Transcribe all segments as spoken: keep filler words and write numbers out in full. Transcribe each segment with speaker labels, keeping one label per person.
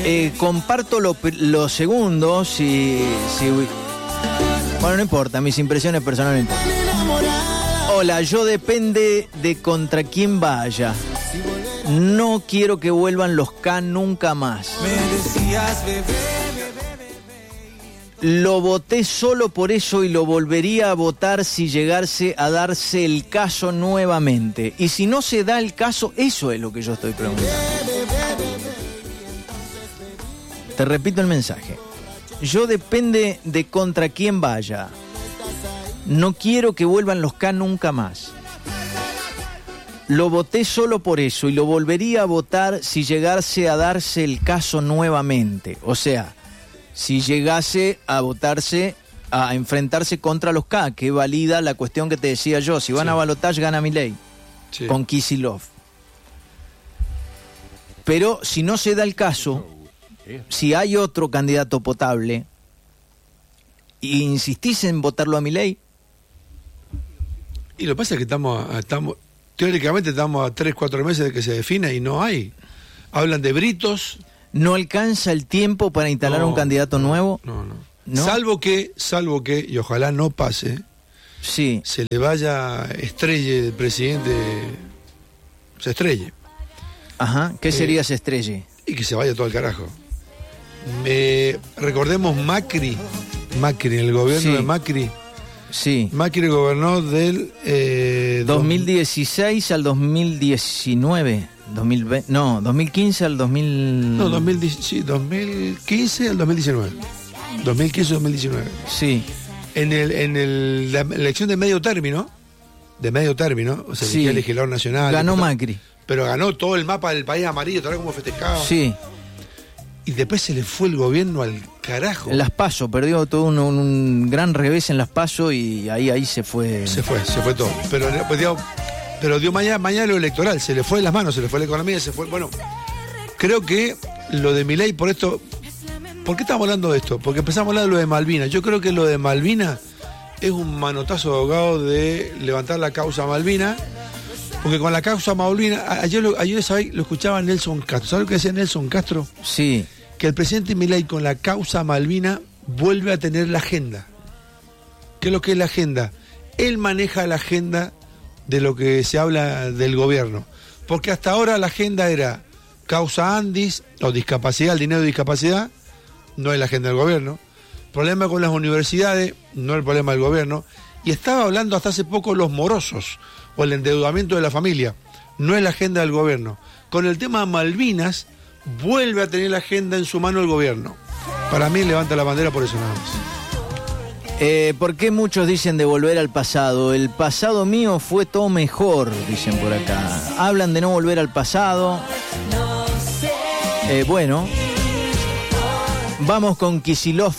Speaker 1: Eh, comparto lo, lo segundo, si, si... Bueno, no importa, mis impresiones personales no importan. Hola, yo depende de contra quién vaya. No quiero que vuelvan los K nunca más. Lo voté solo por eso y lo volvería a votar si llegase a darse el caso nuevamente. Y si no se da el caso, eso es lo que yo estoy preguntando. Te repito el mensaje. Yo depende de contra quién vaya. No quiero que vuelvan los K nunca más. Lo voté solo por eso y lo volvería a votar si llegase a darse el caso nuevamente. O sea, si llegase a votarse, a enfrentarse contra los K, que valida la cuestión que te decía yo. Si van sí. a balotaje, gana Milei. Sí. Con Kicillof. Pero si no se da el caso, si hay otro candidato potable, e insistís en votarlo a Milei.
Speaker 2: Y lo que pasa es que estamos, estamos teóricamente estamos a tres, cuatro meses de que se defina y no hay. Hablan de britos.
Speaker 1: ¿No alcanza el tiempo para instalar no, un candidato
Speaker 2: no,
Speaker 1: nuevo?
Speaker 2: No, no, no. Salvo que, salvo que, y ojalá no pase,
Speaker 1: sí.
Speaker 2: se le vaya estrelle el presidente, se estrelle.
Speaker 1: Ajá, ¿qué sería eh, se estrelle?
Speaker 2: Y que se vaya todo al carajo. Eh, recordemos Macri, Macri, el gobierno sí. de Macri.
Speaker 1: Sí.
Speaker 2: Macri gobernó del... Eh,
Speaker 1: dos mil dieciséis al dos mil diecinueve. dos mil veinte, no, dos mil quince al dos mil...
Speaker 2: No, dos mil, sí, dos mil quince al dos mil diecinueve. dos mil quince al dos mil diecinueve.
Speaker 1: Sí.
Speaker 2: En el en el, la elección de medio término, de medio término, o sea,
Speaker 1: sí.
Speaker 2: el legislador nacional...
Speaker 1: Ganó
Speaker 2: pero,
Speaker 1: Macri.
Speaker 2: Pero ganó todo el mapa del país amarillo, tal como festejaba.
Speaker 1: Sí.
Speaker 2: Y después se le fue el gobierno al carajo.
Speaker 1: En las PASO, perdió todo un, un gran revés en las PASO y ahí ahí se fue...
Speaker 2: Se fue, se fue todo. Pero, pues, digamos, pero dio mañana, mañana lo electoral, se le fue de las manos, se le fue la economía, se fue... Bueno, creo que lo de Milei, por esto... ¿Por qué estamos hablando de esto? Porque empezamos a hablar de lo de Malvinas. Yo creo que lo de Malvinas es un manotazo de ahogado de levantar la causa Malvinas, porque con la causa Malvinas... Ayer, lo, ayer ¿sabés? Lo escuchaba Nelson Castro. ¿Sabes lo que decía Nelson Castro?
Speaker 1: Sí.
Speaker 2: Que el presidente Milei con la causa Malvina vuelve a tener la agenda. ¿Qué es lo que es la agenda? Él maneja la agenda de lo que se habla del gobierno. Porque hasta ahora la agenda era causa Andis o discapacidad, el dinero de discapacidad, no es la agenda del gobierno. Problema con las universidades, no es el problema del gobierno. Y estaba hablando hasta hace poco los morosos o el endeudamiento de la familia, no es la agenda del gobierno. Con el tema Malvinas, vuelve a tener la agenda en su mano el gobierno. Para mí levanta la bandera por eso nada más.
Speaker 1: Eh, ¿Por qué muchos dicen de volver al pasado? El pasado mío fue todo mejor, dicen por acá. Hablan de no volver al pasado. Eh, bueno, vamos con Kicillof.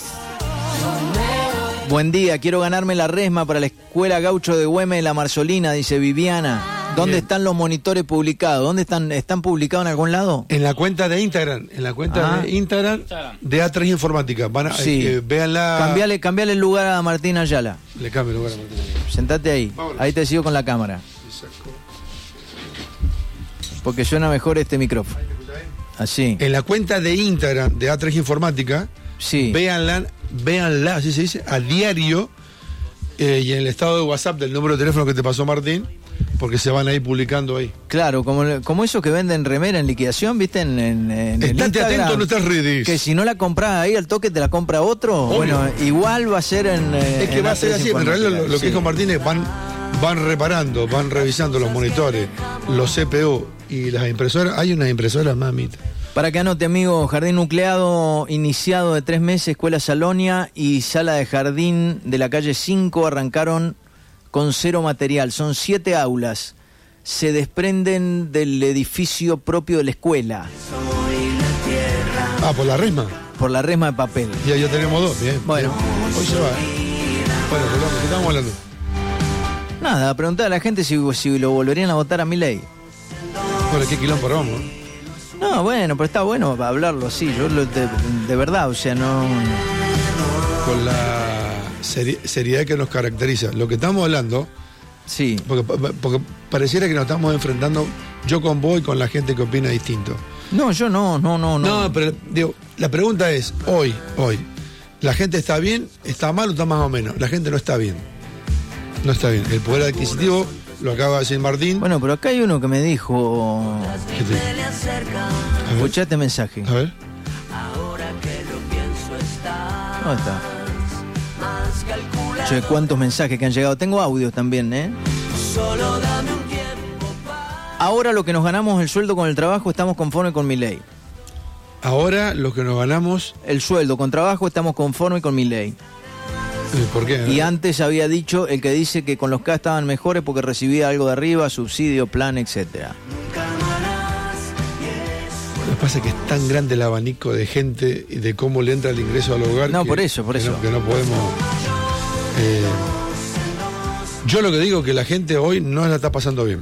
Speaker 1: Buen día, quiero ganarme la resma para la Escuela Gaucho de Güemes de la Marzolina, dice Viviana. ¿Dónde Bien. están los monitores publicados? ¿Dónde están? ¿Están publicados en algún lado?
Speaker 2: En la cuenta de Instagram, en la cuenta ah. de Instagram de A tres Informática. Van a,
Speaker 1: sí.
Speaker 2: eh, véanla.
Speaker 1: Cambiale, cambiale el lugar a Martín Ayala.
Speaker 2: Le cambio el lugar a Martín Ayala.
Speaker 1: Sentate ahí. Vámonos. Ahí te sigo con la cámara.
Speaker 2: Exacto.
Speaker 1: Porque suena mejor este micrófono. Así.
Speaker 2: En la cuenta de Instagram de A tres Informática,
Speaker 1: sí.
Speaker 2: véanla, véanla, así se dice, a diario, eh, y en el estado de WhatsApp del número de teléfono que te pasó Martín, porque se van a ir publicando ahí.
Speaker 1: Claro, como, como esos que venden remera en liquidación, ¿viste? En, en, en
Speaker 2: Estate atento, no estás ready.
Speaker 1: Que si no la compras ahí al toque, te la compra otro. Obvio. Bueno, igual va a ser en...
Speaker 2: Es que
Speaker 1: en
Speaker 2: va a ser así, en realidad lo, lo
Speaker 1: sí.
Speaker 2: que dijo Martín es van, van reparando, van revisando los monitores, los C P U y las impresoras. Hay unas impresoras, mamita.
Speaker 1: Para que anote, amigo, jardín nucleado iniciado de tres meses, escuela Salonia y sala de jardín de la calle cinco arrancaron con cero material. Son siete aulas. Se desprenden del edificio propio de la escuela.
Speaker 2: Ah, por la resma.
Speaker 1: Por la resma de papel.
Speaker 2: Ya, ya tenemos dos, bien.
Speaker 1: Bueno.
Speaker 2: Bien. Hoy se va, ¿eh? Bueno, ¿qué estamos hablando?
Speaker 1: Nada, preguntar a la gente si, si lo volverían a votar a Milei.
Speaker 2: Bueno, ¿qué quilombo vamos?
Speaker 1: No, bueno, pero está bueno hablarlo así, yo lo, de, de verdad, o sea, no...
Speaker 2: Con la seri- seriedad que nos caracteriza. Lo que estamos hablando,
Speaker 1: sí,
Speaker 2: porque, porque pareciera que nos estamos enfrentando yo con vos y con la gente que opina distinto.
Speaker 1: No, yo no, no, no, no.
Speaker 2: No, pero digo, la pregunta es, hoy, hoy, ¿la gente está bien, está mal o está más o menos? La gente no está bien. No está bien. El poder adquisitivo, lo acaba de decir Martín.
Speaker 1: Bueno, pero acá hay uno que me dijo...
Speaker 2: ¿Qué te...
Speaker 1: Escuchá este mensaje.
Speaker 2: A ver.
Speaker 1: ¿Dónde está? Che, cuántos mensajes que han llegado. Tengo audios también, ¿eh? Ahora lo que nos ganamos el sueldo con el trabajo, estamos conformes con mi ley.
Speaker 2: Ahora lo que nos ganamos...
Speaker 1: El sueldo con trabajo, estamos conformes con mi ley.
Speaker 2: ¿Por qué?
Speaker 1: Y antes había dicho el que dice que con los K estaban mejores porque recibía algo de arriba, subsidio, plan, etcétera.
Speaker 2: Lo que pasa es que es tan grande el abanico de gente y de cómo le entra el ingreso al hogar.
Speaker 1: No,
Speaker 2: que,
Speaker 1: por eso, por
Speaker 2: que
Speaker 1: eso.
Speaker 2: No, que no podemos... Eh, yo lo que digo es que la gente hoy no la está pasando bien.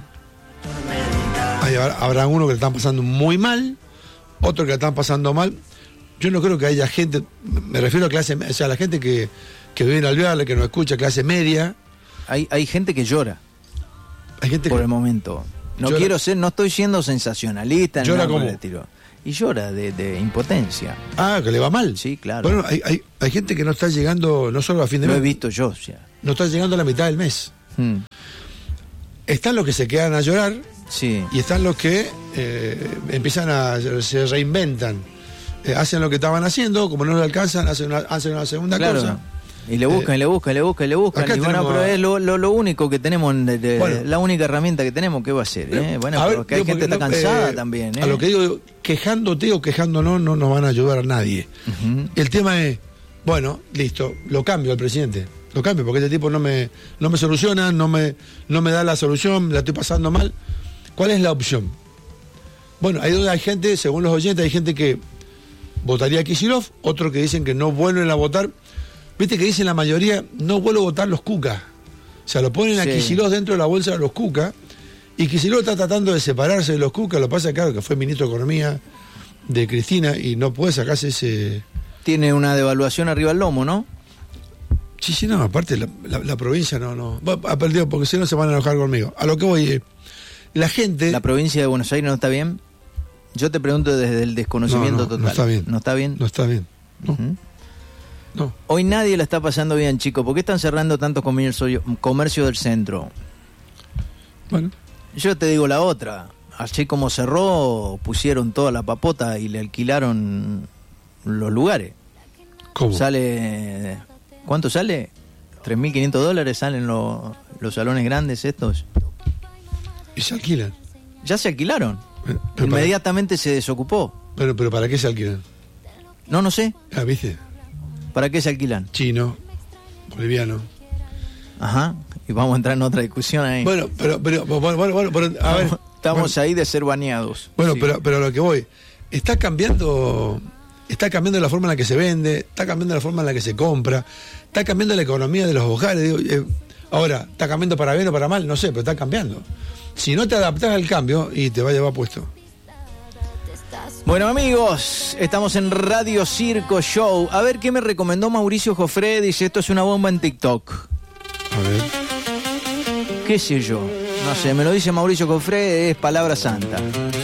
Speaker 2: Hay, habrá uno que la están pasando muy mal, otro que la están pasando mal. Yo no creo que haya gente, me refiero a clase, o sea, a la gente que, que vive en Alvear, que nos escucha, clase media.
Speaker 1: Hay, hay gente que llora.
Speaker 2: Hay gente
Speaker 1: por
Speaker 2: que,
Speaker 1: el momento. No
Speaker 2: llora.
Speaker 1: quiero ser, no estoy siendo sensacionalista.
Speaker 2: ¿Llora cómo?
Speaker 1: Y llora de, de impotencia.
Speaker 2: Ah, que le va mal.
Speaker 1: Sí, claro.
Speaker 2: Bueno, hay, hay, hay gente que no está llegando, no solo a fin de
Speaker 1: Lo
Speaker 2: mes.
Speaker 1: he visto yo, o sea.
Speaker 2: No está llegando a la mitad del mes.
Speaker 1: Hmm.
Speaker 2: Están los que se quedan a llorar.
Speaker 1: Sí.
Speaker 2: Y están los que eh, empiezan a, se reinventan. Eh, hacen lo que estaban haciendo, como no lo alcanzan, hacen una, hacen una segunda
Speaker 1: claro.
Speaker 2: cosa.
Speaker 1: Y le buscan,
Speaker 2: Eh,
Speaker 1: y le buscan, y le buscan, y le buscan.
Speaker 2: acá
Speaker 1: Y bueno,
Speaker 2: tenemos
Speaker 1: pero
Speaker 2: a-
Speaker 1: es lo, lo, lo único que tenemos, de, de-
Speaker 2: Bueno.
Speaker 1: la única herramienta que tenemos, ¿qué va a ser? ¿eh? Bueno,
Speaker 2: A ver,
Speaker 1: pero que hay
Speaker 2: digo,
Speaker 1: gente que está
Speaker 2: porque no,
Speaker 1: cansada
Speaker 2: eh,
Speaker 1: también. ¿eh?
Speaker 2: A lo que digo, quejándote o quejándonos no nos van a ayudar a nadie.
Speaker 1: Ujú.
Speaker 2: El tema es, bueno, listo, lo cambio al presidente. Lo cambio porque este tipo no me, no me soluciona, no me, no me da la solución, la estoy pasando mal. ¿Cuál es la opción? Bueno, hay, hay gente, según los oyentes, hay gente que votaría a Kicillof, otros que dicen que no vuelven a votar. Viste que dicen la mayoría, no vuelvo a votar los Cuca. O sea, lo ponen a
Speaker 1: Sí.
Speaker 2: Kicillof dentro de la bolsa de los Cuca, y Kicillof está tratando de separarse de los Cuca. Lo que pasa es, claro, que fue ministro de Economía de Cristina y no puede sacarse ese...
Speaker 1: Tiene una devaluación arriba al lomo, ¿no?
Speaker 2: Sí, sí, no, aparte la, la, la provincia no, no... Ha perdido porque si no se van a enojar conmigo. A lo que voy, eh, la gente...
Speaker 1: ¿La provincia de Buenos Aires no está bien? Yo te pregunto desde el desconocimiento
Speaker 2: No, no,
Speaker 1: total.
Speaker 2: no está bien.
Speaker 1: ¿No está bien?
Speaker 2: No está bien. No,
Speaker 1: Ujú.
Speaker 2: no.
Speaker 1: Hoy nadie la está pasando bien, chicos. ¿Por qué están cerrando tanto comercio, comercio del centro?
Speaker 2: Bueno,
Speaker 1: Yo te digo la otra. Así como cerró, pusieron toda la papota y le alquilaron los lugares.
Speaker 2: ¿cómo?
Speaker 1: Sale... ¿Cuánto sale? tres mil quinientos dólares salen lo- los salones grandes estos.
Speaker 2: Y se alquilan.
Speaker 1: Ya se alquilaron.
Speaker 2: Eh, pero
Speaker 1: Inmediatamente se desocupó.
Speaker 2: Para, pero, pero ¿para qué se alquilan?
Speaker 1: No, no sé.
Speaker 2: Ah, ¿viste?
Speaker 1: ¿Para qué se alquilan?
Speaker 2: Chino, boliviano.
Speaker 1: Ajá. Y vamos a entrar en otra discusión ahí.
Speaker 2: Bueno, pero, pero, bueno, bueno, bueno, pero, a ver.
Speaker 1: Estamos, estamos
Speaker 2: bueno,
Speaker 1: ahí de ser baneados.
Speaker 2: Bueno,
Speaker 1: Sí.
Speaker 2: pero, pero a lo que voy, está cambiando, está cambiando la forma en la que se vende, está cambiando la forma en la que se compra, está cambiando la economía de los hogares. Digo, eh, ahora, ¿está cambiando para bien o para mal? No sé, pero está cambiando. Si no te adaptás al cambio, y te va a llevar puesto.
Speaker 1: Bueno, amigos, estamos en Radio Circo Show. A ver qué me recomendó Mauricio Jofré. Dice, esto es una bomba en TikTok.
Speaker 2: A ver.
Speaker 1: ¿Qué sé yo? No sé, me lo dice Mauricio Jofré, es palabra santa.